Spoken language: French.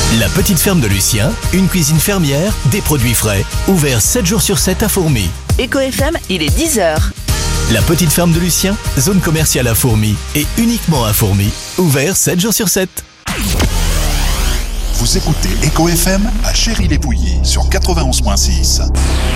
La petite ferme de Lucien, une cuisine fermière, des produits frais, ouvert 7 jours sur 7 à Fourmi. Éco FM, il est 10h. La petite ferme de Lucien, zone commerciale à Fourmi et uniquement à Fourmi, ouvert 7 jours sur 7. Vous écoutez Éco FM à Chéry-les-Bouillies sur 91.6.